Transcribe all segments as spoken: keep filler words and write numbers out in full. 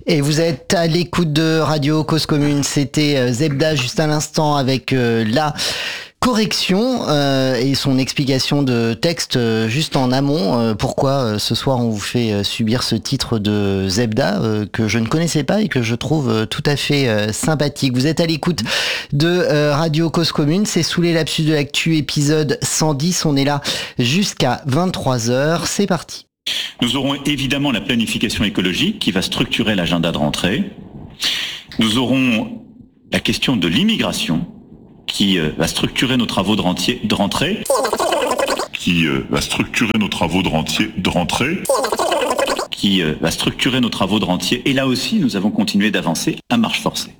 Et vous êtes à l'écoute de Radio Cause Commune. C'était Zebda juste à l'instant avec euh, la correction euh, et son explication de texte euh, juste en amont. Euh, pourquoi euh, ce soir on vous fait euh, subir ce titre de Zebda euh, que je ne connaissais pas et que je trouve euh, tout à fait euh, sympathique. Vous êtes à l'écoute de euh, Radio Cause Commune. C'est Sous les lapsus de l'actu, épisode cent dix. On est là jusqu'à vingt-trois heures. C'est parti. Nous aurons évidemment la planification écologique qui va structurer l'agenda de rentrée. Nous aurons la question de l'immigration qui euh, va structurer nos travaux de, rentier, de rentrée. Qui euh, va structurer nos travaux de, rentier, de rentrée. Qui euh, va structurer nos travaux de rentier. Et là aussi, nous avons continué d'avancer à marche forcée.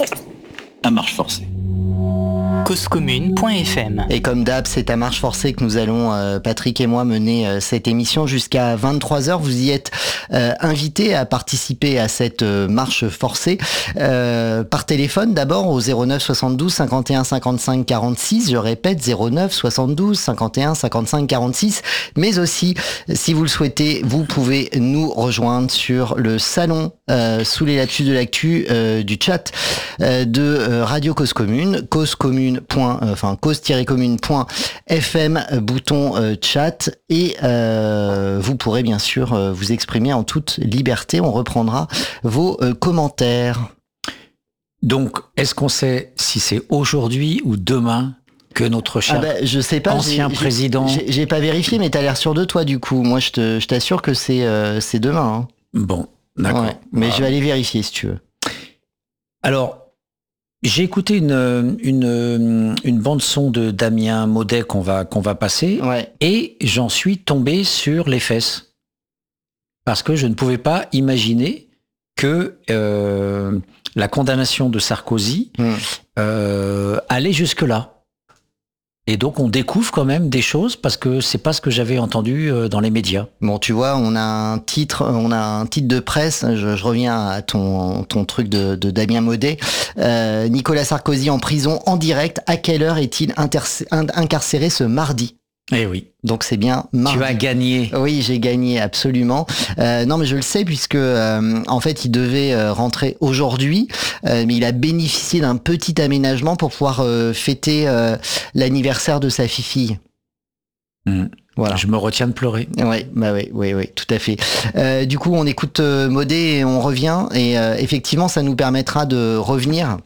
À marche forcée. cause commune point f m. Et comme d'hab, c'est à marche forcée que nous allons, euh, Patrick et moi, mener euh, cette émission jusqu'à vingt-trois heures. Vous y êtes euh, invités à participer à cette euh, marche forcée euh, par téléphone d'abord au zéro neuf soixante-douze cinquante et un cinquante-cinq quarante-six. Je répète, zéro neuf soixante-douze cinquante et un cinquante-cinq quarante-six. Mais aussi, si vous le souhaitez, vous pouvez nous rejoindre sur le salon euh, Sous les lapsus de l'actu euh, du chat euh, de euh, Radio Cause Commune, cause commune. Point, euh, enfin cause-commune.fm, bouton euh, chat, et euh, vous pourrez bien sûr euh, vous exprimer en toute liberté. On reprendra vos euh, commentaires. Donc, est-ce qu'on sait si c'est aujourd'hui ou demain que notre cher ah ben, je sais pas, ancien j'ai, président... J'ai, j'ai pas vérifié, mais t'as l'air sûr de toi du coup. Moi, je, te, je t'assure que c'est, euh, c'est demain. Hein. Bon, d'accord. Ouais, mais ah. je vais aller vérifier si tu veux. Alors... J'ai écouté une, une, une bande-son de Damien Maudet qu'on va, qu'on va passer, ouais. Et j'en suis tombé sur les fesses. Parce que je ne pouvais pas imaginer que euh, la condamnation de Sarkozy mmh. euh, allait jusque-là. Et donc on découvre quand même des choses parce que c'est pas ce que j'avais entendu dans les médias. Bon, tu vois, on a un titre, on a un titre de presse. Je, je reviens à ton ton truc de, de Damien Maudet. Euh, Nicolas Sarkozy en prison en direct. À quelle heure est-il interc- incarcéré ce mardi ? Eh oui. Donc c'est bien mardi. Tu as gagné. Oui, j'ai gagné, absolument. Euh, non, mais je le sais puisque euh, en fait, il devait euh, rentrer aujourd'hui, euh, mais il a bénéficié d'un petit aménagement pour pouvoir euh, fêter euh, l'anniversaire de sa fille. Mmh. Voilà. Je me retiens de pleurer. Oui, bah oui, oui, oui, tout à fait. Euh, du coup, on écoute euh, Maudet et on revient. Et euh, effectivement, ça nous permettra de revenir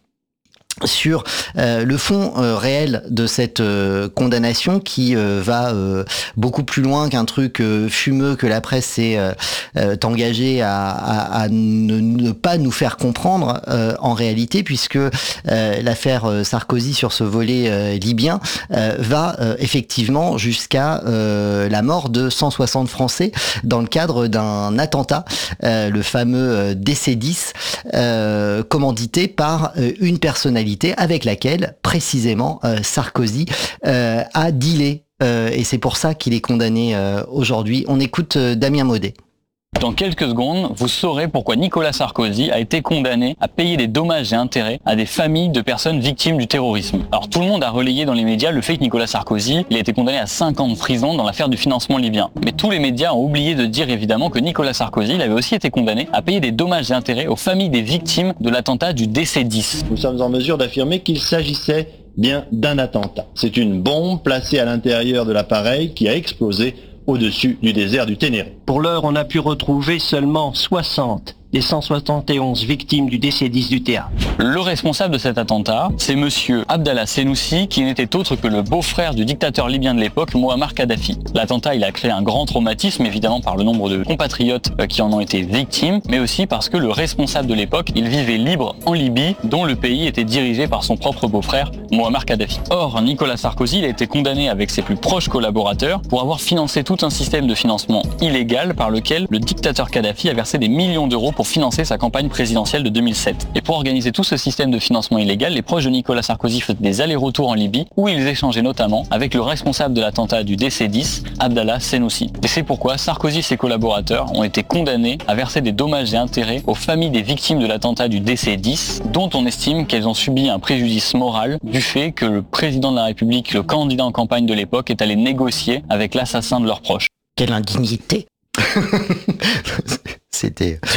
sur euh, le fond euh, réel de cette euh, condamnation qui euh, va euh, beaucoup plus loin qu'un truc euh, fumeux que la presse s'est euh, euh, engagée à, à, à ne, ne pas nous faire comprendre euh, en réalité, puisque euh, l'affaire euh, Sarkozy sur ce volet euh, libyen euh, va euh, effectivement jusqu'à euh, la mort de cent soixante Français dans le cadre d'un attentat, euh, le fameux euh, D C dix, euh, commandité par euh, une personnalité avec laquelle, précisément, euh, Sarkozy euh, a dealé. Euh, et c'est pour ça qu'il est condamné euh, aujourd'hui. On écoute euh, Damien Maudet. Dans quelques secondes, vous saurez pourquoi Nicolas Sarkozy a été condamné à payer des dommages et intérêts à des familles de personnes victimes du terrorisme. Alors tout le monde a relayé dans les médias le fait que Nicolas Sarkozy il a été condamné à cinq ans de prison dans l'affaire du financement libyen. Mais tous les médias ont oublié de dire évidemment que Nicolas Sarkozy il avait aussi été condamné à payer des dommages et intérêts aux familles des victimes de l'attentat du D C dix. Nous sommes en mesure d'affirmer qu'il s'agissait bien d'un attentat. C'est une bombe placée à l'intérieur de l'appareil qui a explosé au-dessus du désert du Ténéré. Pour l'heure, on a pu retrouver seulement soixante des cent soixante et onze victimes du D C dix du théâtre. Le responsable de cet attentat, c'est monsieur Abdallah Senoussi, qui n'était autre que le beau-frère du dictateur libyen de l'époque, Mouammar Kadhafi. L'attentat, il a créé un grand traumatisme, évidemment par le nombre de compatriotes qui en ont été victimes, mais aussi parce que le responsable de l'époque, il vivait libre en Libye, dont le pays était dirigé par son propre beau-frère, Mouammar Kadhafi. Or, Nicolas Sarkozy, il a été condamné avec ses plus proches collaborateurs pour avoir financé tout un système de financement illégal par lequel le dictateur Kadhafi a versé des millions d'euros pour financer sa campagne présidentielle de deux mille sept. Et pour organiser tout ce système de financement illégal, les proches de Nicolas Sarkozy faisaient des allers-retours en Libye où ils échangeaient notamment avec le responsable de l'attentat du D C dix, Abdallah Senoussi. Et c'est pourquoi Sarkozy et ses collaborateurs ont été condamnés à verser des dommages et intérêts aux familles des victimes de l'attentat du D C dix, dont on estime qu'elles ont subi un préjudice moral du fait que le président de la République, le candidat en campagne de l'époque, est allé négocier avec l'assassin de leurs proches. Quelle indignité. C'était... Tu le savais ?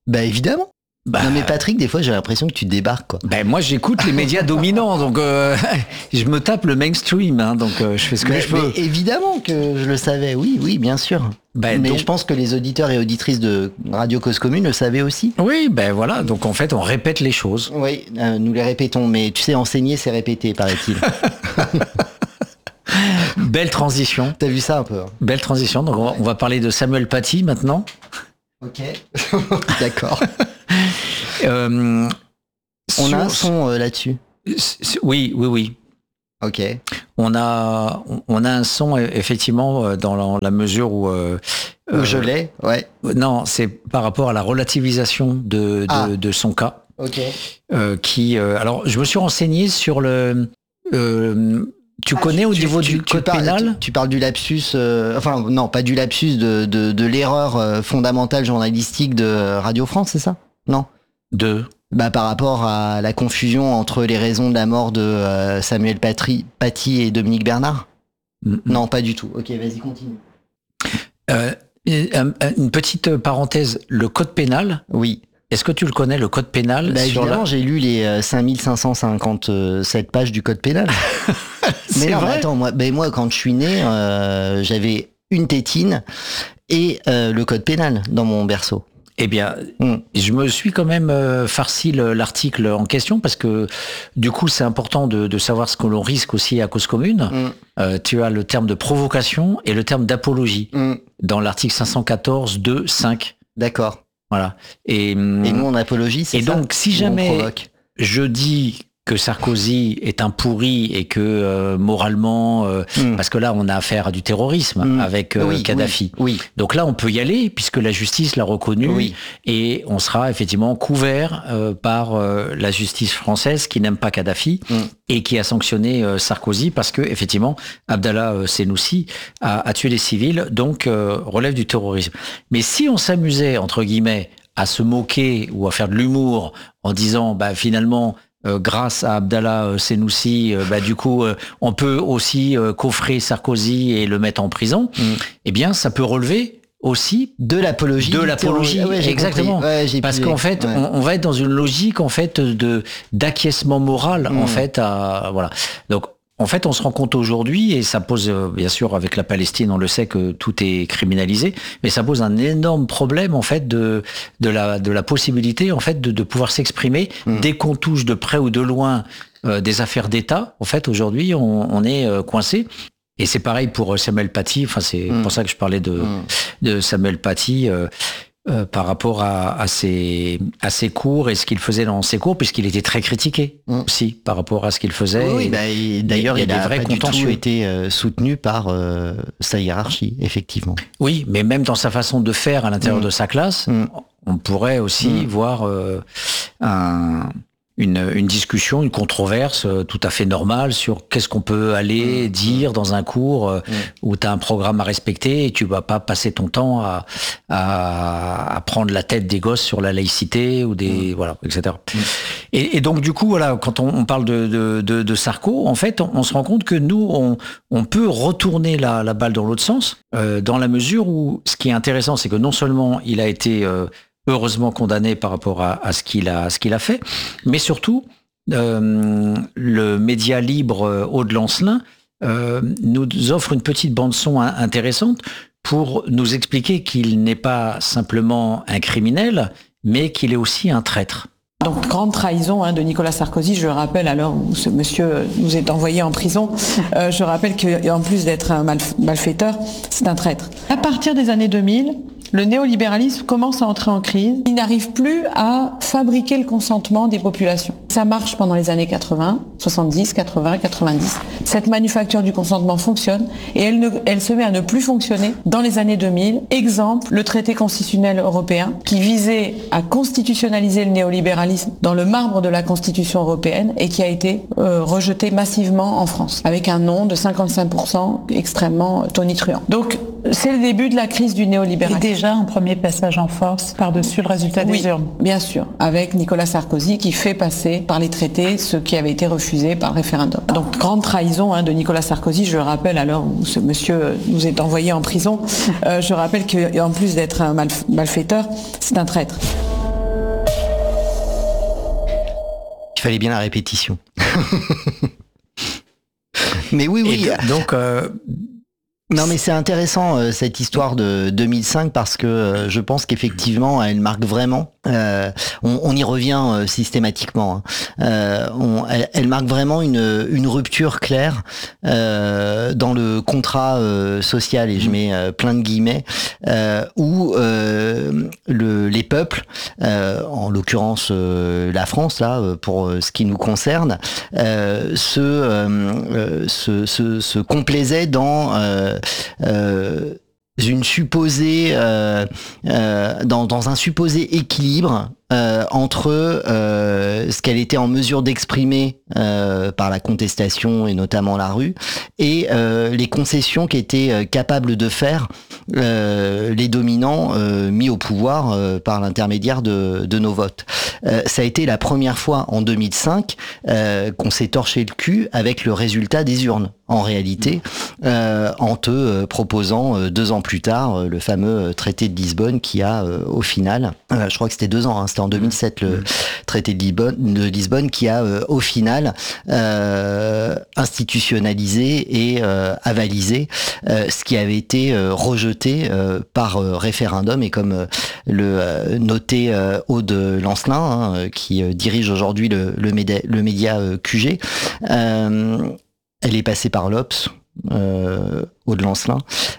Bah évidemment. Bah, non mais Patrick, des fois j'ai l'impression que tu débarques quoi. Ben moi j'écoute les médias dominants, donc euh, je me tape le mainstream, hein, donc euh, je fais ce que mais, je peux. Mais évidemment que je le savais, oui, oui, bien sûr. Ben, mais donc... je pense que les auditeurs et auditrices de Radio Cause Commune le savaient aussi. Oui, ben voilà, donc en fait on répète les choses. Oui, euh, nous les répétons, mais tu sais, enseigner c'est répéter, paraît-il. Belle transition. T'as vu ça un peu hein. Belle transition, donc on va, on va parler de Samuel Paty maintenant. Ok, d'accord. Euh, on sur... a un son euh, là-dessus. Oui, oui, oui. Ok. On a, on a un son effectivement dans la, la mesure où. Euh, où je l'ai, ouais. Non, c'est par rapport à la relativisation de, de, ah. de son cas. Ok. Euh, qui, euh, alors, je me suis renseigné sur le. Euh, Tu ah, connais tu, au niveau tu, du tu, code tu parles, pénal tu, tu parles du lapsus, euh, enfin non, pas du lapsus, de, de, de l'erreur euh, fondamentale journalistique de Radio France, c'est ça? Non. De Bah par rapport à la confusion entre les raisons de la mort de euh, Samuel Paty, Paty et Dominique Bernard. Mm-hmm. Non, pas du tout. Ok, vas-y, continue. Euh, une petite parenthèse, le code pénal. Oui. Est-ce que tu le connais, le code pénal? Bah sur évidemment, la... j'ai lu les euh, cinq mille cinq cent cinquante-sept pages du code pénal. mais non, mais attends, moi, ben moi, quand je suis né, euh, j'avais une tétine et euh, le code pénal dans mon berceau. Eh bien, mm. je me suis quand même euh, farci le, l'article en question parce que du coup, c'est important de, de savoir ce que l'on risque aussi à Cause Commune. Mm. Euh, tu as le terme de provocation et le terme d'apologie mm. dans l'article cinq cent quatorze deux cinq. D'accord. Voilà. Et, et nous, on apologie, c'est et ça. Et donc, si jamais je dis que Sarkozy est un pourri et que euh, moralement, euh, mm. parce que là, on a affaire à du terrorisme mm. avec euh, oui, Kadhafi. Oui, oui. Donc là, on peut y aller puisque la justice l'a reconnu oui. et on sera effectivement couvert euh, par euh, la justice française qui n'aime pas Kadhafi mm. et qui a sanctionné euh, Sarkozy parce que effectivement, Abdallah euh, Senussi a, a tué des civils, donc euh, relève du terrorisme. Mais si on s'amusait entre guillemets à se moquer ou à faire de l'humour en disant, bah finalement. Euh, grâce à Abdallah euh, Senussi, euh, bah, du coup, euh, on peut aussi euh, coffrer Sarkozy et le mettre en prison. Mm. Eh bien, ça peut relever aussi de l'apologie. De l'apologie, ouais, exactement. Ouais, Parce qu'en fait, ouais. on, on va être dans une logique en fait de d'acquiescement moral, mm. en fait. À, voilà. Donc. En fait, on se rend compte aujourd'hui, et ça pose, bien sûr, avec la Palestine, on le sait que tout est criminalisé, mais ça pose un énorme problème, en fait, de, de la, de la possibilité, en fait, de, de pouvoir s'exprimer mmh. dès qu'on touche de près ou de loin euh, des affaires d'État. En fait, aujourd'hui, on, on est euh, coincé. Et c'est pareil pour Samuel Paty. Enfin, c'est mmh. pour ça que je parlais de, mmh. de Samuel Paty. Euh, Euh, par rapport à, à, ses, à ses cours et ce qu'il faisait dans ses cours, puisqu'il était très critiqué mmh. aussi par rapport à ce qu'il faisait. Oui, et, bah, et d'ailleurs, il, il, il a vrais pas contentieux. du tout été euh, soutenu par euh, sa hiérarchie, effectivement. Oui, mais même dans sa façon de faire à l'intérieur mmh. de sa classe, mmh. on pourrait aussi mmh. voir euh, un... Une, une discussion, une controverse euh, tout à fait normale sur qu'est-ce qu'on peut aller mmh. dire dans un cours euh, mmh. où tu as un programme à respecter et tu vas pas passer ton temps à, à, à prendre la tête des gosses sur la laïcité ou des mmh. voilà, et cetera. Mmh. Et, et donc du coup voilà, quand on, on parle de, de, de, de Sarko, en fait, on, on se rend compte que nous on, on peut retourner la, la balle dans l'autre sens euh, dans la mesure où ce qui est intéressant, c'est que non seulement il a été euh, heureusement condamné par rapport à, à ce qu'il a, à ce qu'il a fait, mais surtout euh, le média libre euh, Aude Lancelin euh, nous offre une petite bande son intéressante pour nous expliquer qu'il n'est pas simplement un criminel, mais qu'il est aussi un traître. Donc, grande trahison hein, de Nicolas Sarkozy, je rappelle, à l'heure où ce monsieur nous est envoyé en prison, euh, je rappelle qu'en plus d'être un malf- malfaiteur, c'est un traître. À partir des années deux mille, le néolibéralisme commence à entrer en crise. Il n'arrive plus à fabriquer le consentement des populations. Ça marche pendant les années quatre-vingts, soixante-dix, quatre-vingts, quatre-vingt-dix. Cette manufacture du consentement fonctionne et elle, ne, elle se met à ne plus fonctionner dans les années deux mille. Exemple, le traité constitutionnel européen qui visait à constitutionnaliser le néolibéralisme dans le marbre de la Constitution européenne et qui a été euh, rejeté massivement en France avec un non de cinquante-cinq pour cent extrêmement tonitruant. Donc, c'est le début de la crise du néolibéralisme. Et déjà un premier passage en force par-dessus le résultat des oui, urnes. Bien sûr, avec Nicolas Sarkozy qui fait passer par les traités ce qui avait été refusé par le référendum. Donc grande trahison hein, de Nicolas Sarkozy, je rappelle à l'heure où ce monsieur nous est envoyé en prison, euh, je rappelle qu'en plus d'être un malf- malfaiteur, c'est un traître. Il fallait bien la répétition. Mais oui, oui. Et donc, euh, non, mais c'est intéressant euh, cette histoire de deux mille cinq parce que euh, je pense qu'effectivement, elle marque vraiment. Euh, on, on y revient euh, systématiquement. Hein. Euh, on, elle, elle marque vraiment une, une rupture claire euh, dans le contrat euh, social, et je mets euh, plein de guillemets, euh, où euh, le, les peuples, euh, en l'occurrence euh, la France là, pour euh, ce qui nous concerne, euh, se, euh, se, se, se complaisaient dans euh, euh, une supposée euh, euh, dans, dans un supposé équilibre euh, entre euh, ce qu'elle était en mesure d'exprimer euh, par la contestation et notamment la rue, et euh, les concessions qu'étaient euh, capables de faire euh, les dominants euh, mis au pouvoir euh, par l'intermédiaire de, de nos votes. Euh, ça a été la première fois en deux mille cinq euh, qu'on s'est torché le cul avec le résultat des urnes. En réalité, euh, en te euh, proposant euh, deux ans plus tard euh, le fameux traité de Lisbonne qui a euh, au final, euh, je crois que c'était deux ans, hein, c'était en deux mille sept le traité de Lisbonne, de Lisbonne qui a euh, au final euh, institutionnalisé et euh, avalisé euh, ce qui avait été euh, rejeté euh, par euh, référendum, et comme euh, le euh, notait euh, Aude Lancelin, hein, qui euh, dirige aujourd'hui le, le média, le média euh, Q G. Euh, Elle est passée par l'O P S, euh, Aude Lancelin,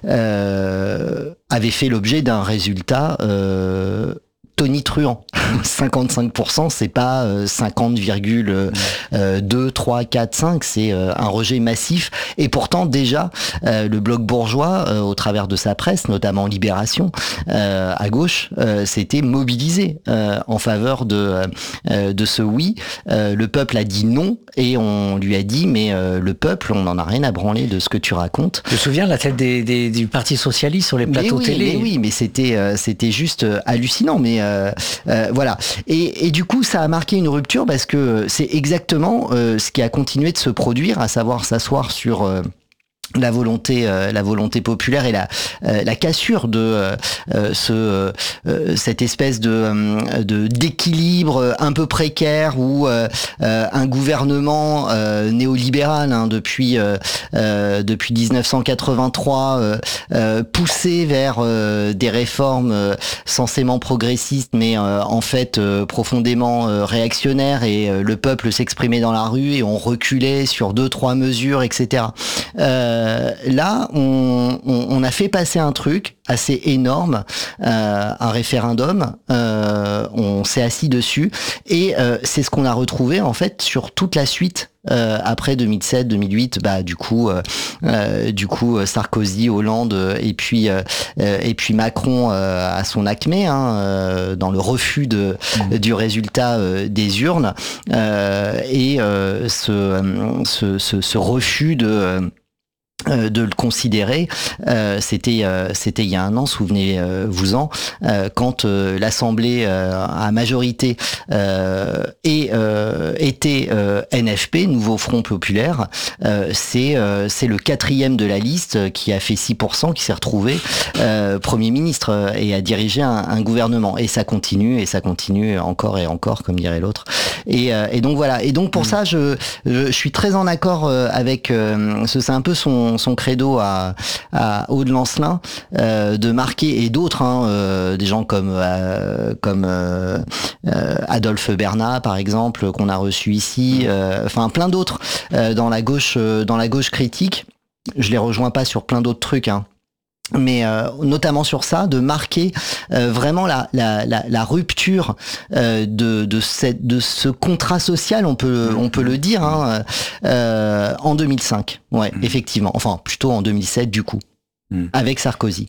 euh, avait fait l'objet d'un résultat euh, tonitruant. cinquante-cinq pour cent, c'est pas euh, cinquante virgule deux, trois, quatre, cinq, c'est euh, un rejet massif. Et pourtant, déjà, euh, le bloc bourgeois, euh, au travers de sa presse, notamment Libération, euh, à gauche, euh, s'était mobilisé euh, en faveur de, euh, de ce oui. Euh, le peuple a dit non, et on lui a dit, mais euh, le peuple, on n'en a rien à branler de ce que tu racontes. Je me souviens la tête des, des, du Parti Socialiste sur les plateaux mais oui, télé. Mais oui, mais c'était, euh, c'était juste euh, hallucinant. Mais euh, euh, voilà. Et, et du coup, ça a marqué une rupture parce que c'est exactement euh, ce qui a continué de se produire, à savoir s'asseoir sur euh, la volonté, euh, la volonté populaire et la euh, la cassure de euh, ce euh, cette espèce de euh, de d'équilibre un peu précaire où euh, euh, un gouvernement euh, néolibéral hein, depuis euh, euh, depuis dix-neuf cent quatre-vingt-trois euh, euh, poussé vers euh, des réformes euh, censément progressistes, mais euh, en fait euh, profondément euh, réactionnaires, et euh, le peuple s'exprimait dans la rue et on reculait sur deux trois mesures, et cetera. Euh, Euh, là, on, on, on a fait passer un truc assez énorme, euh, un référendum, euh, on s'est assis dessus, et euh, c'est ce qu'on a retrouvé en fait sur toute la suite. Euh, après deux mille sept, deux mille huit, bah du coup, euh, euh, du coup Sarkozy, Hollande et puis euh, et puis Macron euh, à son acmé, hein, euh, dans le refus de mmh. du résultat euh, des urnes, euh, et euh, ce, ce, ce ce refus de euh, de le considérer, euh, c'était euh, c'était il y a un an, souvenez-vous-en, euh, quand euh, l'Assemblée euh, à majorité euh, et euh, était euh, N F P, Nouveau Front Populaire, euh, c'est euh, c'est le quatrième de la liste qui a fait six pour cent, qui s'est retrouvé euh, Premier ministre et a dirigé un, un gouvernement, et ça continue et ça continue encore et encore, comme dirait l'autre. Et, euh, et donc voilà. Et donc pour mmh. ça, je, je je suis très en accord avec euh, ce c'est un peu son son credo à, à Aude Lancelin, euh, de marquer, et d'autres, hein, euh, des gens comme euh, comme euh, euh, Adolphe Bernat par exemple, qu'on a reçu ici, euh, enfin plein d'autres euh, dans la gauche euh, dans la gauche critique. Je les rejoins pas sur plein d'autres trucs, hein. Mais euh, notamment sur ça, de marquer euh, vraiment la, la, la, la rupture euh, de, de, cette, de ce contrat social, on peut, on peut le dire, hein, euh, en deux mille cinq. Ouais, mmh. effectivement. Enfin, plutôt en deux mille sept, du coup, mmh. avec Sarkozy.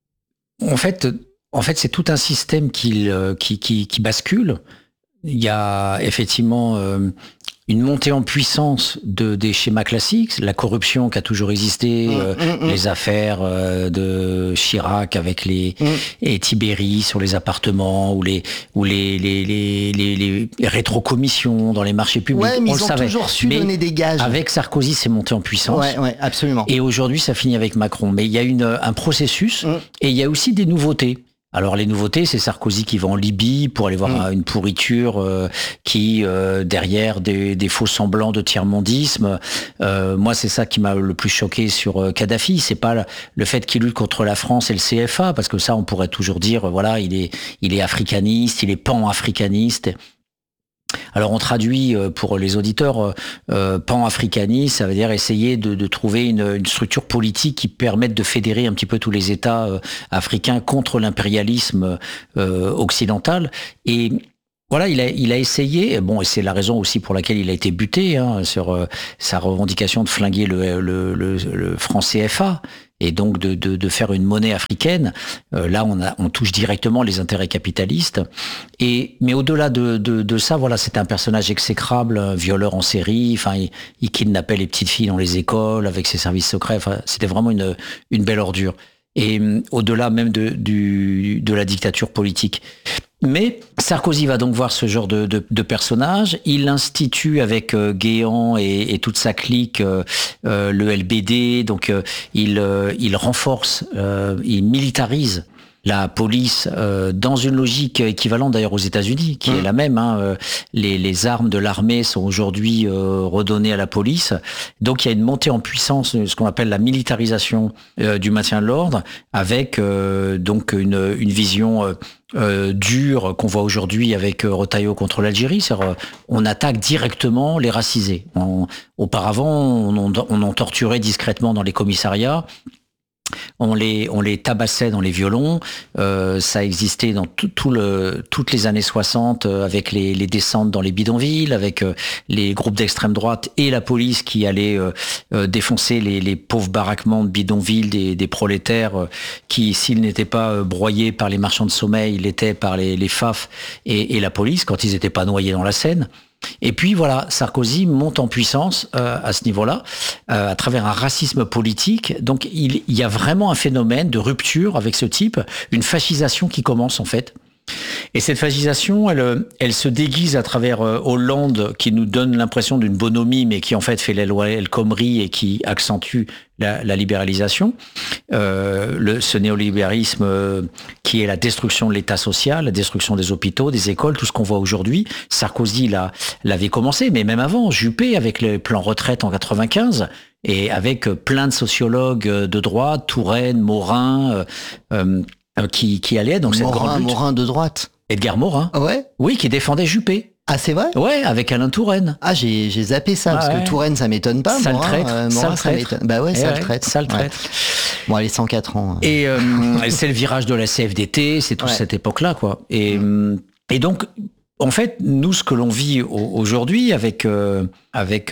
En fait, en fait, c'est tout un système qui, qui, qui, qui bascule. Il y a effectivement euh, une montée en puissance de, des schémas classiques, la corruption qui a toujours existé, mmh, euh, mmh, les affaires euh, de Chirac avec les mmh. et Tibéri sur les appartements, ou les ou les les les les, les, les rétrocommissions dans les marchés publics. Ouais, mais on ils le ont savait. toujours su mais donner des gages. Avec Sarkozy, c'est monté en puissance. Ouais, ouais, absolument. Et aujourd'hui, ça finit avec Macron. Mais il y a une un processus mmh. et il y a aussi des nouveautés. Alors les nouveautés, c'est Sarkozy qui va en Libye pour aller voir mmh. une pourriture euh, qui, euh, derrière des, des faux semblants de tiers-mondisme, euh, moi c'est ça qui m'a le plus choqué sur euh, Kadhafi. C'est pas le, le fait qu'il lutte contre la France et le C F A, parce que ça on pourrait toujours dire, euh, voilà, il est, il est africaniste, il est pan-africaniste. Alors on traduit pour les auditeurs euh, pan-africaniste, ça veut dire essayer de, de trouver une, une structure politique qui permette de fédérer un petit peu tous les États euh, africains contre l'impérialisme euh, occidental. Et voilà, il a, il a essayé, bon, et c'est la raison aussi pour laquelle il a été buté, hein, sur euh, sa revendication de flinguer le, le, le, le franc C F A. Et donc de, de, de faire une monnaie africaine. Euh, là, on, a, on touche directement les intérêts capitalistes. Et mais au-delà de, de, de ça, voilà, c'est un personnage exécrable, un violeur en série. Enfin, il, il kidnappait les petites filles dans les écoles avec ses services secrets. Enfin, c'était vraiment une, une belle ordure. Et au-delà même de, du, de la dictature politique. Mais Sarkozy va donc voir ce genre de, de, de personnage. Il institue avec euh, Guéant et, et toute sa clique euh, euh, le L B D. Donc euh, il, euh, il renforce, euh, il militarise la police euh, dans une logique équivalente d'ailleurs aux États-Unis, qui mmh. est la même. Hein. Les, les armes de l'armée sont aujourd'hui euh, redonnées à la police. Donc il y a une montée en puissance de ce qu'on appelle la militarisation euh, du maintien de l'ordre, avec euh, donc une, une vision euh, euh, dure qu'on voit aujourd'hui avec euh, Retailleau contre l'Algérie. C'est-à-dire, on attaque directement les racisés. On, auparavant, on, on, on en torturait discrètement dans les commissariats. On les, on les tabassait dans les violons. Euh, ça existait dans tout, tout le, toutes les années soixante euh, avec les, les descentes dans les bidonvilles, avec euh, les groupes d'extrême droite et la police qui allait euh, euh, défoncer les, les pauvres baraquements de bidonvilles des, des prolétaires euh, qui, s'ils n'étaient pas euh, broyés par les marchands de sommeil, l'étaient par les, les F A F et, et la police quand ils n'étaient pas noyés dans la Seine. Et puis voilà, Sarkozy monte en puissance euh, à ce niveau-là, euh, à travers un racisme politique. Donc il, il y a vraiment un phénomène de rupture avec ce type, une fascisation qui commence en fait. Et cette fascisation, elle, elle se déguise à travers euh, Hollande, qui nous donne l'impression d'une bonhomie, mais qui en fait fait l'El Khomri et qui accentue la, la libéralisation. Euh, le, ce néolibéralisme euh, qui est la destruction de l'État social, la destruction des hôpitaux, des écoles, tout ce qu'on voit aujourd'hui. Sarkozy l'a, l'avait commencé, mais même avant, Juppé avec le plan retraite en quatre-vingt-quinze, et avec plein de sociologues de droite, Touraine, Morin, euh, euh, Qui, qui allait dans cette Morin, grande lutte. Morin de droite. Edgar Morin. Ouais. Oui, qui défendait Juppé. Ah, c'est vrai? Ouais, avec Alain Touraine. Ah, j'ai, j'ai zappé ça, ah, parce ouais. que Touraine, ça m'étonne pas. Sale Morin, traître. euh, Morin, sale ça traître. m'étonne. Bah ouais, sale ouais, traître. Sale traître. Ouais. Bon, elle est cent quatre ans. Hein. Et euh, c'est le virage de la C F D T, c'est toute ouais. cette époque-là, quoi. Et, mmh. et donc, en fait, nous, ce que l'on vit aujourd'hui avec euh, avec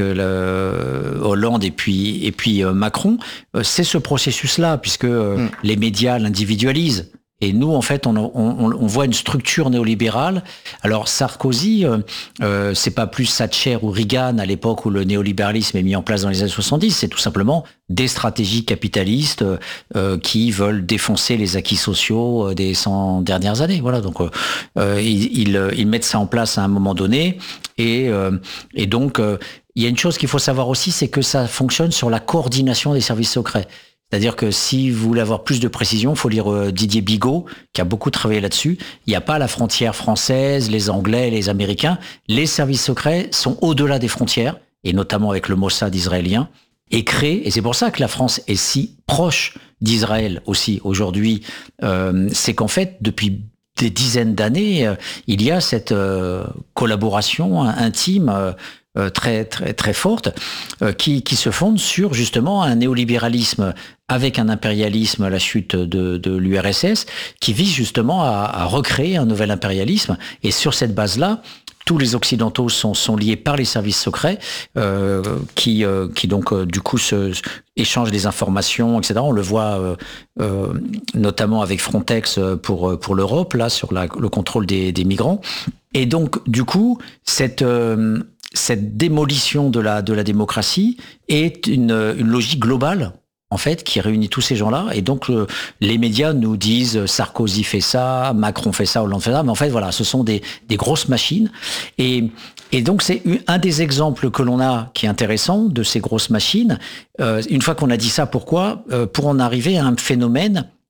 le Hollande et puis et puis euh, Macron, euh, c'est ce processus-là, puisque euh, mm. les médias l'individualisent. Et nous, en fait, on, on, on voit une structure néolibérale. Alors Sarkozy, euh, euh, c'est pas plus Thatcher ou Reagan à l'époque où le néolibéralisme est mis en place dans les années soixante-dix. C'est tout simplement des stratégies capitalistes euh, qui veulent défoncer les acquis sociaux des cent dernières années. Voilà. Donc euh, ils, ils, ils mettent ça en place à un moment donné. Et, euh, et donc euh, il y a une chose qu'il faut savoir aussi, c'est que ça fonctionne sur la coordination des services secrets. C'est-à-dire que si vous voulez avoir plus de précision, il faut lire euh, Didier Bigot, qui a beaucoup travaillé là-dessus. Il n'y a pas la frontière française, les Anglais, les Américains. Les services secrets sont au-delà des frontières, et notamment avec le Mossad israélien, et créent, et c'est pour ça que la France est si proche d'Israël aussi aujourd'hui, euh, c'est qu'en fait, depuis des dizaines d'années, euh, il y a cette euh, collaboration intime euh, très très très forte euh, qui qui se fonde sur justement un néolibéralisme avec un impérialisme à la chute de, de l'U R S S qui vise justement à, à recréer un nouvel impérialisme. Et sur cette base-là, tous les Occidentaux sont, sont liés par les services secrets euh, qui, euh, qui donc euh, du coup se, se échangent des informations, et cetera. On le voit euh, euh, notamment avec Frontex pour pour l'Europe là sur la, le contrôle des, des migrants. Et donc du coup cette euh, cette démolition de la de la démocratie est une, une logique globale en fait qui réunit tous ces gens-là. Et donc le, les médias nous disent Sarkozy fait ça, Macron fait ça, Hollande fait ça, mais en fait voilà, ce sont des des grosses machines. Et et donc c'est un des exemples que l'on a qui est intéressant de ces grosses machines. Euh, une fois qu'on a dit ça, pourquoi euh, pour en arriver à un phénomène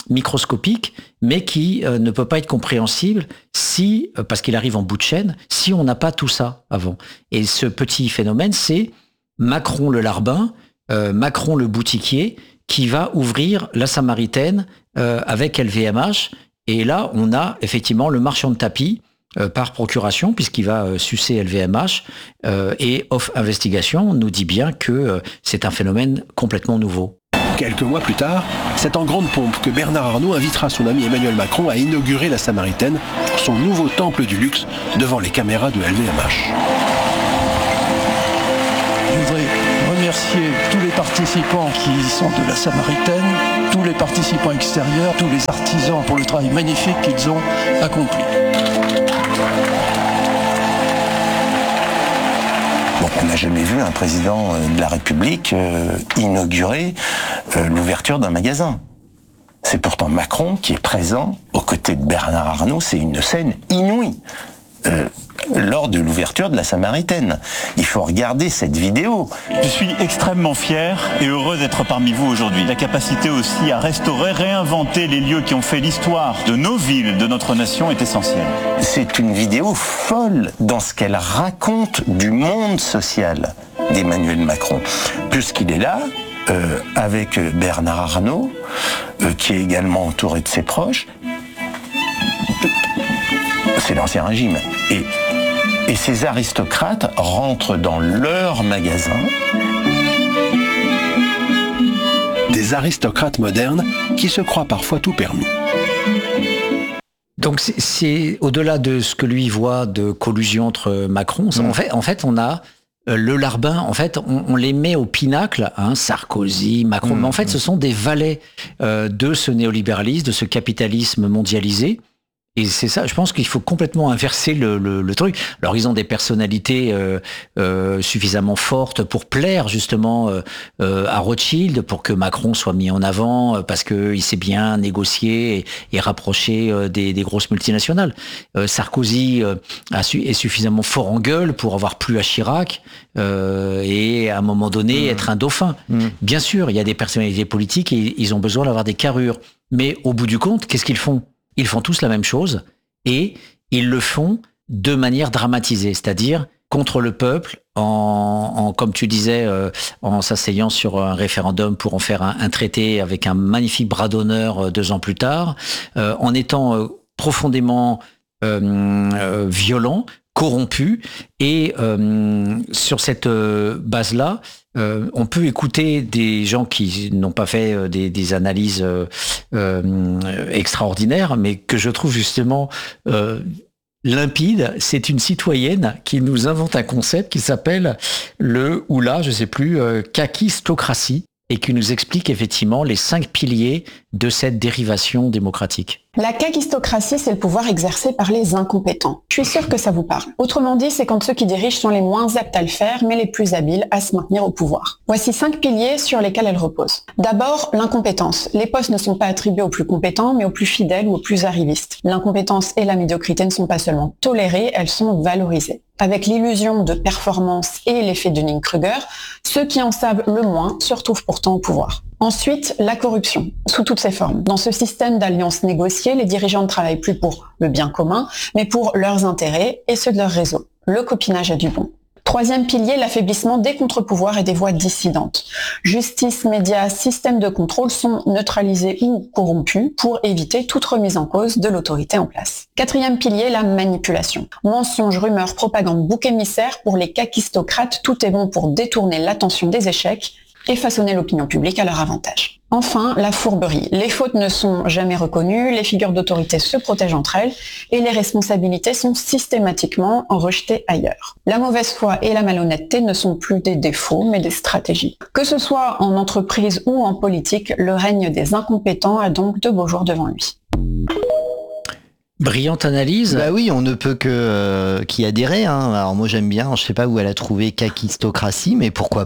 microscopique, mais qui euh, ne peut pas être compréhensible si, euh, parce qu'il arrive en bout de chaîne, si on n'a pas tout ça avant. Et ce petit phénomène, c'est Macron le larbin, euh, Macron le boutiquier, qui va ouvrir la Samaritaine euh, avec L V M H. Et là, on a effectivement le marchand de tapis euh, par procuration, puisqu'il va euh, sucer L V M H. Euh, et Off Investigation nous dit bien que euh, c'est un phénomène complètement nouveau. Quelques mois plus tard, c'est en grande pompe que Bernard Arnault invitera son ami Emmanuel Macron à inaugurer la Samaritaine, son nouveau temple du luxe, devant les caméras de L V M H. Je voudrais remercier tous les participants qui sont de la Samaritaine, tous les participants extérieurs, tous les artisans pour le travail magnifique qu'ils ont accompli. Bon, on n'a jamais vu un président de la République euh, inaugurer euh, l'ouverture d'un magasin. C'est pourtant Macron qui est présent aux côtés de Bernard Arnault. C'est une scène inouïe. Euh, lors de l'ouverture de la Samaritaine. Il faut regarder cette vidéo. Je suis extrêmement fier et heureux d'être parmi vous aujourd'hui. La capacité aussi à restaurer, réinventer les lieux qui ont fait l'histoire de nos villes, de notre nation est essentielle. C'est une vidéo folle dans ce qu'elle raconte du monde social d'Emmanuel Macron. Puisqu'il est là, euh, avec Bernard Arnault, euh, qui est également entouré de ses proches. C'est l'Ancien Régime. Et, et ces aristocrates rentrent dans leur magasin. Des aristocrates modernes qui se croient parfois tout permis. Donc c'est, c'est au-delà de ce que lui voit de collusion entre Macron. Mmh. En fait, en fait, on a le larbin. En fait, on, on les met au pinacle. Hein, Sarkozy, Macron. Mmh. Mais en fait, ce sont des valets euh, de ce néolibéralisme, de ce capitalisme mondialisé. Et c'est ça, je pense qu'il faut complètement inverser le, le, le truc. Alors ils ont des personnalités euh, euh, suffisamment fortes pour plaire justement euh, euh, à Rothschild, pour que Macron soit mis en avant, euh, parce qu'il sait bien négocier et, et rapprocher euh, des, des grosses multinationales. Euh, Sarkozy euh, a su, est suffisamment fort en gueule pour avoir plu à Chirac euh, et à un moment donné mmh. être un dauphin. Mmh. Bien sûr, il y a des personnalités politiques et ils ont besoin d'avoir des carrures. Mais au bout du compte, qu'est-ce qu'ils font ? Ils font tous la même chose et ils le font de manière dramatisée, c'est-à-dire contre le peuple, en, en comme tu disais, euh, en s'asseyant sur un référendum pour en faire un, un traité avec un magnifique bras d'honneur euh, deux ans plus tard, euh, en étant euh, profondément euh, euh, violent, corrompu, et euh, sur cette euh, base-là, Euh, on peut écouter des gens qui n'ont pas fait euh, des, des analyses euh, euh, extraordinaires, mais que je trouve justement euh, limpide. C'est une citoyenne qui nous invente un concept qui s'appelle le, ou là, je sais plus, euh, kakistocratie, et qui nous explique effectivement les cinq piliers de cette dérivation démocratique. La kakistocratie, c'est le pouvoir exercé par les incompétents. Je suis sûre que ça vous parle. Autrement dit, c'est quand ceux qui dirigent sont les moins aptes à le faire, mais les plus habiles à se maintenir au pouvoir. Voici cinq piliers sur lesquels elle repose. D'abord, l'incompétence. Les postes ne sont pas attribués aux plus compétents, mais aux plus fidèles ou aux plus arrivistes. L'incompétence et la médiocrité ne sont pas seulement tolérées, elles sont valorisées. Avec l'illusion de performance et l'effet Dunning-Kruger, ceux qui en savent le moins se retrouvent pourtant au pouvoir. Ensuite, la corruption, sous toutes ses formes. Dans ce système d'alliances négociées, les dirigeants ne travaillent plus pour le bien commun, mais pour leurs intérêts et ceux de leur réseau. Le copinage a du bon. Troisième pilier, l'affaiblissement des contre-pouvoirs et des voix dissidentes. Justice, médias, système de contrôle sont neutralisés ou corrompus pour éviter toute remise en cause de l'autorité en place. Quatrième pilier, la manipulation. Mensonges, rumeurs, propagande, bouc émissaire. Pour les kakistocrates, tout est bon pour détourner l'attention des échecs et façonner l'opinion publique à leur avantage. Enfin, la fourberie. Les fautes ne sont jamais reconnues, les figures d'autorité se protègent entre elles et les responsabilités sont systématiquement rejetées ailleurs. La mauvaise foi et la malhonnêteté ne sont plus des défauts, mais des stratégies. Que ce soit en entreprise ou en politique, le règne des incompétents a donc de beaux jours devant lui. Brillante analyse. Bah oui, on ne peut que euh, qu'y adhérer. Hein. Alors moi j'aime bien, je sais pas où elle a trouvé kakistocratie, mais pourquoi pas.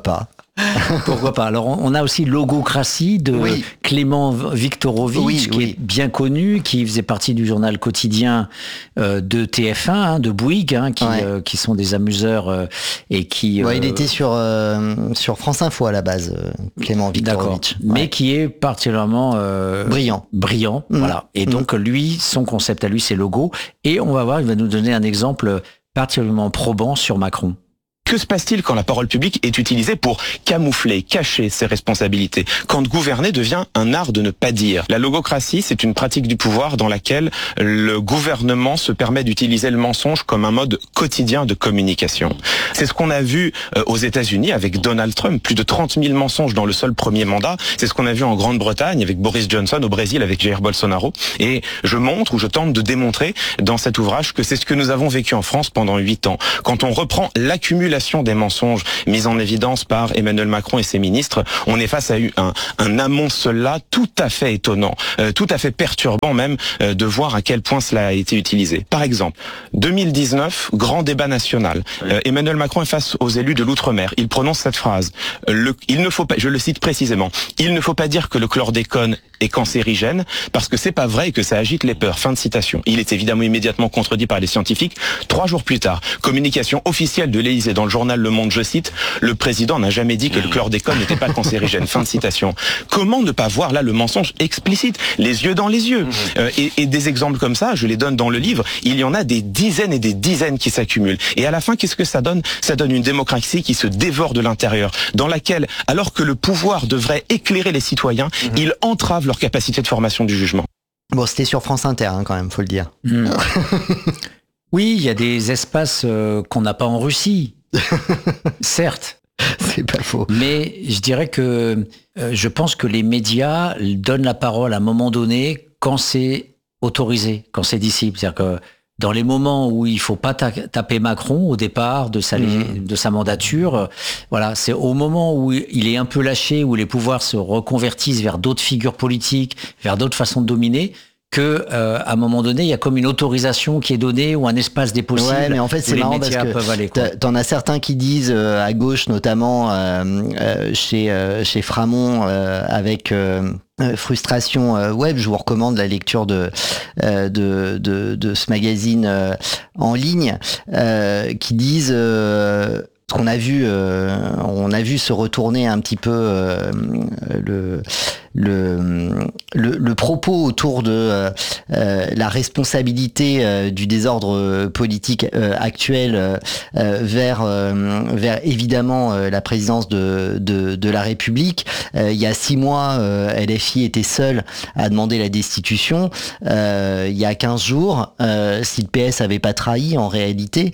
Pourquoi pas. Alors, on a aussi Logocratie de oui. Clément Viktorovitch, oui, qui oui. est bien connu, qui faisait partie du journal quotidien euh, de T F un, hein, de Bouygues, hein, qui, ouais. euh, qui sont des amuseurs euh, et qui... Ouais, euh, il était sur, euh, sur France Info à la base, euh, Clément Viktorovitch. Ouais. Mais qui est particulièrement... Euh, brillant. Brillant, mmh. voilà. Et mmh. donc, lui, son concept à lui, c'est Logo. Et on va voir, il va nous donner un exemple particulièrement probant sur Macron. Que se passe-t-il quand la parole publique est utilisée pour camoufler, cacher ses responsabilités? Quand gouverner devient un art de ne pas dire? La logocratie, c'est une pratique du pouvoir dans laquelle le gouvernement se permet d'utiliser le mensonge comme un mode quotidien de communication. C'est ce qu'on a vu aux États-Unis avec Donald Trump, plus de trente mille mensonges dans le seul premier mandat. C'est ce qu'on a vu en Grande-Bretagne avec Boris Johnson, au Brésil avec Jair Bolsonaro. Et je montre ou je tente de démontrer dans cet ouvrage que c'est ce que nous avons vécu en France pendant huit ans. Quand on reprend l'accumulation des mensonges mis en évidence par Emmanuel Macron et ses ministres, on est face à un, un amoncelat tout à fait étonnant, euh, tout à fait perturbant même euh, de voir à quel point cela a été utilisé. Par exemple, deux mille dix-neuf, grand débat national. Euh, Emmanuel Macron est face aux élus de l'outre-mer. Il prononce cette phrase. Le, il ne faut pas, je le cite précisément, il ne faut pas dire que le chlordécone est cancérigène parce que c'est pas vrai et que ça agite les peurs. Fin de citation. Il est évidemment immédiatement contredit par les scientifiques. Trois jours plus tard, communication officielle de l'Élysée dans le journal Le Monde, je cite, le président n'a jamais dit que le chlordécone n'était pas cancérigène. Fin de citation. Comment ne pas voir là le mensonge explicite, les yeux dans les yeux? euh, et, et des exemples comme ça, je les donne dans le livre, il y en a des dizaines et des dizaines qui s'accumulent. Et à la fin, qu'est-ce que ça donne? Ça donne une démocratie qui se dévore de l'intérieur, dans laquelle, alors que le pouvoir devrait éclairer les citoyens, mmh. il entrave leur capacité de formation du jugement. Bon, c'était sur France Inter, hein, quand même, faut le dire. Mmh. Oui, il y a des espaces euh, qu'on n'a pas en Russie. Certes. C'est pas faux. Mais je dirais que euh, je pense que les médias donnent la parole à un moment donné quand c'est autorisé, quand c'est disciple. C'est-à-dire que dans les moments où il faut pas ta- taper Macron au départ de sa, mmh. de sa mandature, euh, voilà, c'est au moment où il est un peu lâché, où les pouvoirs se reconvertissent vers d'autres figures politiques, vers d'autres façons de dominer, que euh, à un moment donné, il y a comme une autorisation qui est donnée ou un espace des possibles. Ouais, mais en fait, c'est marrant parce que t'en as certains qui disent euh, à gauche, notamment euh, euh, chez euh, chez Framont, euh, avec euh, Frustration euh, Web. Je vous recommande la lecture de euh, de, de de ce magazine euh, en ligne, euh, qui disent euh, ce qu'on a vu, euh, on a vu se retourner un petit peu euh, le Le, le, le propos autour de euh, la responsabilité euh, du désordre politique euh, actuel euh, vers, euh, vers évidemment euh, la présidence de, de, de la République. Euh, il y a six mois, euh, L F I était seul à demander la destitution. Euh, il y a quinze jours, euh, si le P S avait pas trahi en réalité,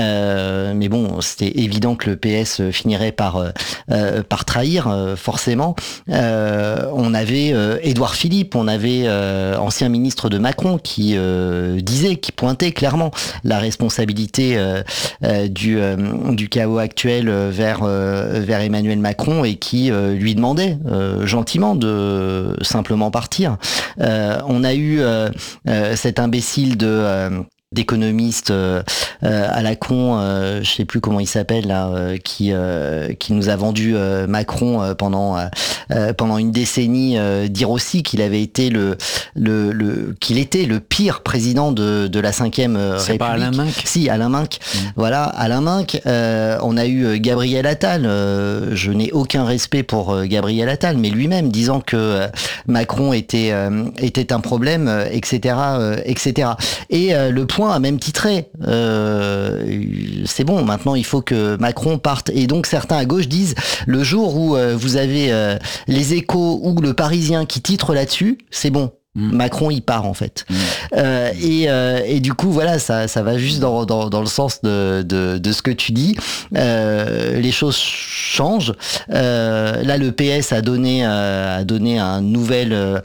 euh, mais bon, c'était évident que le P S finirait par, euh, par trahir, euh, forcément. Euh, On avait euh, Édouard Philippe, on avait euh, ancien ministre de Macron qui euh, disait, qui pointait clairement la responsabilité euh, euh, du, euh, du chaos actuel vers, euh, vers Emmanuel Macron et qui euh, lui demandait euh, gentiment de simplement partir. Euh, on a eu euh, euh, cet imbécile de... Euh, d'économistes euh, euh, à la con, euh, je sais plus comment il s'appelle là, euh, qui euh, qui nous a vendu euh, Macron euh, pendant euh, pendant une décennie, euh, dire aussi qu'il avait été le le, le qu'il était le pire président de de la cinquième République. C'est pas Alain Minc. Si, Alain Minc. Mmh. Voilà, Alain Minc. Euh, on a eu Gabriel Attal. Euh, je n'ai aucun respect pour euh, Gabriel Attal, mais lui-même disant que euh, Macron était euh, était un problème, euh, et cetera, euh, et cetera. Et euh, le point a même titré. Euh, c'est bon, maintenant il faut que Macron parte. Et donc certains à gauche disent, le jour où euh, vous avez euh, les Échos ou le Parisien qui titrent là-dessus, c'est bon. Mmh. Macron il part en fait. Mmh. Euh, et, euh, et du coup voilà, ça, ça va juste dans, dans, dans le sens de, de, de ce que tu dis. Euh, les choses changent. Euh, là le P S a donné, euh, a donné un nouvel euh,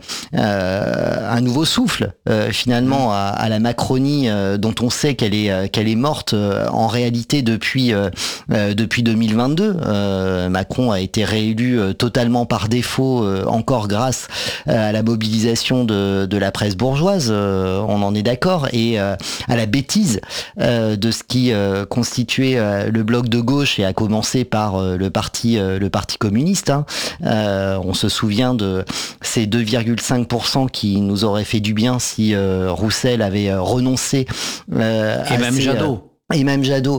un nouveau souffle euh, finalement à, à la Macronie, euh, dont on sait qu'elle est qu'elle est morte euh, en réalité depuis euh, euh, depuis deux mille vingt-deux. Euh, Macron a été réélu euh, totalement par défaut, euh, encore grâce euh, à la mobilisation de de, de la presse bourgeoise, euh, on en est d'accord, et euh, à la bêtise euh, de ce qui euh, constituait euh, le bloc de gauche, et à commencer par euh, le parti euh, le parti communiste. Hein. Euh, on se souvient de ces deux virgule cinq pour cent qui nous auraient fait du bien si euh, Roussel avait euh, renoncé euh, et à même ces, Jadot. Euh, et même Jadot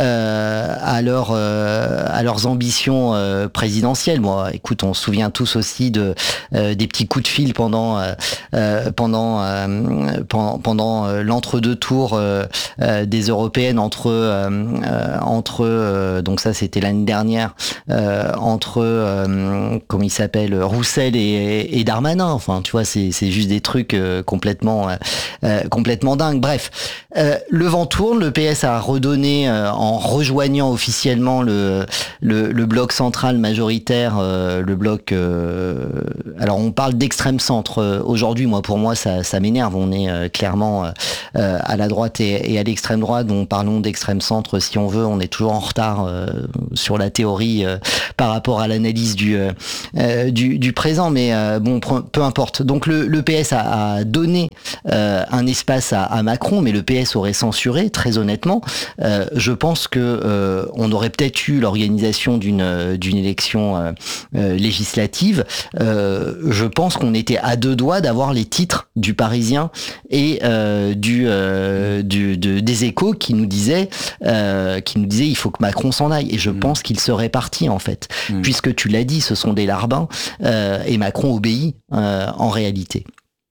euh, à, leur, euh, à leurs ambitions euh, présidentielles. Moi, écoute, on se souvient tous aussi de euh, des petits coups de fil pendant euh, pendant euh, pendant, pendant euh, l'entre-deux tours euh, euh, des européennes entre euh, entre euh, donc ça c'était l'année dernière euh, entre euh, comment il s'appelle Roussel et, et Darmanin. Enfin, tu vois, c'est c'est juste des trucs euh, complètement euh, complètement dingues. Bref, euh, le vent tourne, le P S a redonné euh, en rejoignant officiellement le, le le bloc central majoritaire, euh, le bloc. Euh, alors on parle d'extrême centre euh, aujourd'hui. Moi, pour moi, ça ça m'énerve. On est euh, clairement euh, à la droite et, et à l'extrême droite. Donc parlons d'extrême centre si on veut. On est toujours en retard euh, sur la théorie euh, par rapport à l'analyse du euh, du, du présent. Mais euh, bon, peu importe. Donc le, le P S a, a donné euh, un espace à, à Macron, mais le P S aurait censuré, très honnêtement. Euh, je pense que euh, on aurait peut-être eu l'organisation d'une d'une élection euh, euh, législative. Euh, je pense qu'on était à deux doigts d'avoir les titres du Parisien et euh, du, euh, du de, des Échos qui nous disaient euh, qui nous disaient il faut que Macron s'en aille. Et je mmh. pense qu'il serait parti en fait, mmh. puisque tu l'as dit, ce sont des larbins euh, et Macron obéit euh, en réalité.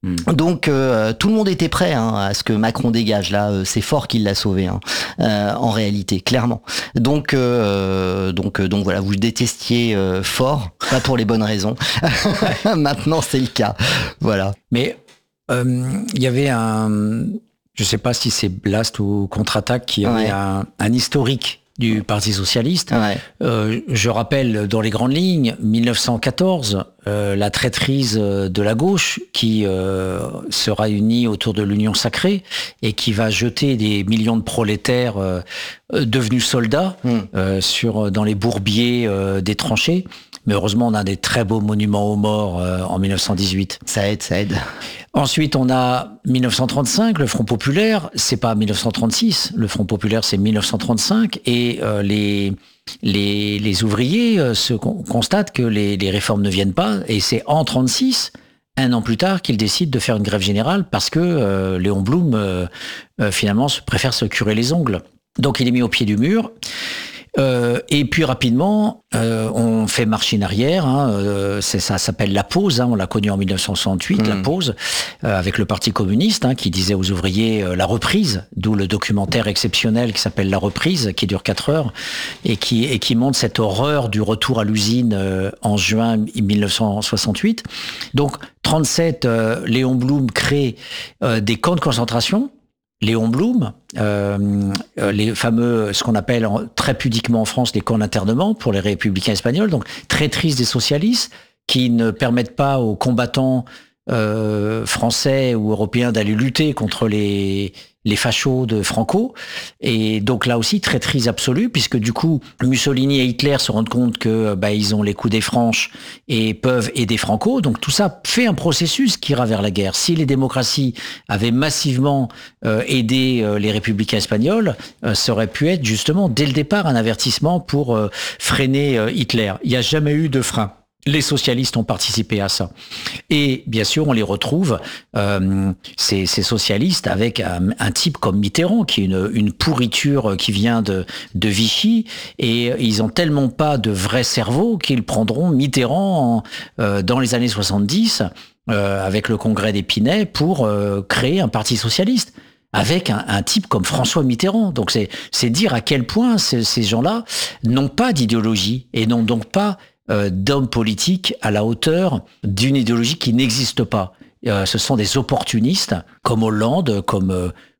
Donc euh, tout le monde était prêt hein, à ce que Macron dégage. Là, euh, c'est fort qu'il l'a sauvé hein, euh, en réalité, clairement. Donc euh, donc donc voilà, vous le détestiez euh, fort, pas pour les bonnes raisons. Maintenant, c'est le cas. Voilà. Mais il euh, y avait un, je sais pas si c'est Blast ou Contre-Attaque, qui avait ouais. un, un historique du Parti socialiste. Ouais. Euh, je rappelle dans les grandes lignes, mille neuf cent quatorze, euh, la traîtrise de la gauche qui euh, se réunit autour de l'Union sacrée et qui va jeter des millions de prolétaires euh, devenus soldats mmh. euh, sur dans les bourbiers euh, des tranchées. Mais heureusement, on a des très beaux monuments aux morts euh, en mille neuf cent dix-huit. Ça aide, ça aide. Ensuite, on a mille neuf cent trente-cinq, le Front populaire. C'est pas mille neuf cent trente-six, le Front populaire, c'est mille neuf cent trente-cinq. Et euh, les, les, les ouvriers euh, se con- constatent que les, les réformes ne viennent pas. Et c'est en trente-six, un an plus tard, qu'ils décident de faire une grève générale parce que euh, Léon Blum, euh, euh, finalement, préfère se curer les ongles. Donc, il est mis au pied du mur. Euh, et puis rapidement, euh, on fait marche en arrière. Hein, euh, c'est, ça s'appelle la pause. Hein, on l'a connu en mille neuf cent soixante-huit, mmh. la pause, euh, avec le Parti communiste hein, qui disait aux ouvriers euh, la reprise, d'où le documentaire exceptionnel qui s'appelle La reprise, qui dure quatre heures et qui et qui montre cette horreur du retour à l'usine euh, en juin mille neuf cent soixante-huit. Donc trente-sept, euh, Léon Blum crée euh, des camps de concentration. Léon Blum, euh, les fameux, ce qu'on appelle en, très pudiquement en France, les camps d'internement pour les républicains espagnols, donc traîtrise des socialistes qui ne permettent pas aux combattants euh, français ou européens d'aller lutter contre les les fachos de Franco. Et donc là aussi, traîtrise absolue, puisque du coup, Mussolini et Hitler se rendent compte que bah, ils ont les coups des franches et peuvent aider Franco. Donc tout ça fait un processus qui ira vers la guerre. Si les démocraties avaient massivement euh, aidé euh, les républicains espagnols, euh, ça aurait pu être justement, dès le départ, un avertissement pour euh, freiner euh, Hitler. Il n'y a jamais eu de frein. Les socialistes ont participé à ça. Et bien sûr, on les retrouve, euh, ces, ces socialistes, avec un, un type comme Mitterrand, qui est une, une pourriture qui vient de, de Vichy, et ils ont tellement pas de vrai cerveau qu'ils prendront Mitterrand en, euh, dans les années soixante-dix, euh, avec le congrès d'Épinay, pour euh, créer un parti socialiste. Avec un, un type comme François Mitterrand. Donc c'est, c'est dire à quel point ces, ces gens-là n'ont pas d'idéologie et n'ont donc pas euh, d'hommes politiques à la hauteur d'une idéologie qui n'existe pas. Euh, ce sont des opportunistes, comme Hollande, comme, euh,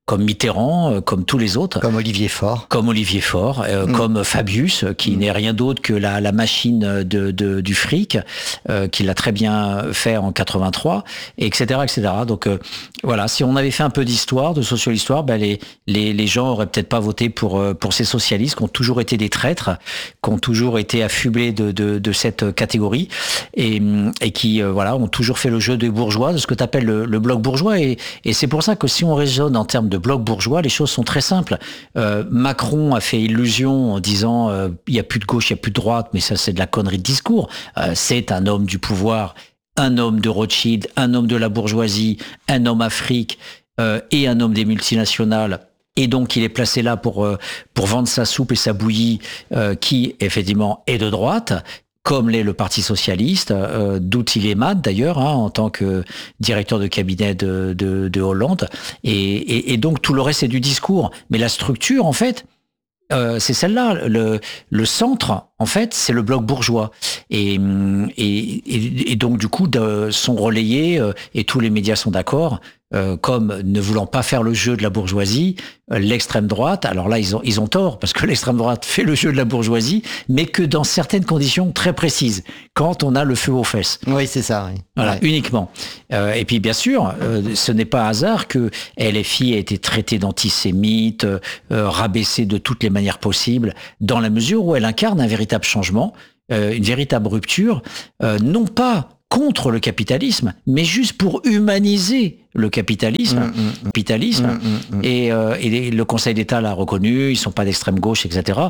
comme Mitterrand, euh, comme tous les autres. Comme Olivier Faure. Comme Olivier Faure, euh, mmh. comme Fabius, qui mmh. n'est rien d'autre que la, la machine de, de, du fric, euh, qui l'a très bien fait en quatre-vingt-trois, et cetera, et cetera. Donc euh, voilà, si on avait fait un peu d'histoire, de socio-histoire, ben les, les, les gens auraient peut-être pas voté pour, pour ces socialistes qui ont toujours été des traîtres, qui ont toujours été affublés de, de, de cette catégorie, et, et qui euh, voilà, ont toujours fait le jeu des bourgeois, de ce que tu appelles le, le bloc bourgeois. Et, et c'est pour ça que si on raisonne en termes de bloc bourgeois, les choses sont très simples. Euh, Macron a fait illusion en disant euh, il n'y a plus de gauche, il n'y a plus de droite, mais ça c'est de la connerie de discours. Euh, c'est un homme du pouvoir, un homme de Rothschild, un homme de la bourgeoisie, un homme Afrique euh, et un homme des multinationales. Et donc, il est placé là pour, euh, pour vendre sa soupe et sa bouillie, euh, qui, effectivement, est de droite, comme l'est le Parti socialiste, euh, d'où il émane d'ailleurs, hein, en tant que directeur de cabinet de, de, de Hollande. Et, et, et donc, tout le reste, c'est du discours. Mais la structure, en fait, euh, c'est celle-là. Le, le centre, en fait, c'est le bloc bourgeois. Et, et, et donc, du coup, de, sont relayés, euh, et tous les médias sont d'accord, Euh, comme ne voulant pas faire le jeu de la bourgeoisie, euh, l'extrême droite, alors là ils ont ils ont tort, parce que l'extrême droite fait le jeu de la bourgeoisie, mais que dans certaines conditions très précises, quand on a le feu aux fesses. Oui, c'est ça. Oui. Voilà, ouais. uniquement. Euh, et puis bien sûr, euh, ce n'est pas hasard que L F I a été traitée d'antisémite, euh, rabaissée de toutes les manières possibles, dans la mesure où elle incarne un véritable changement, euh, une véritable rupture, euh, non pas contre le capitalisme, mais juste pour humaniser le capitalisme, mmh, mmh, capitalisme. Mmh, mmh, et, euh, et le Conseil d'État l'a reconnu, ils sont pas d'extrême gauche, et cetera.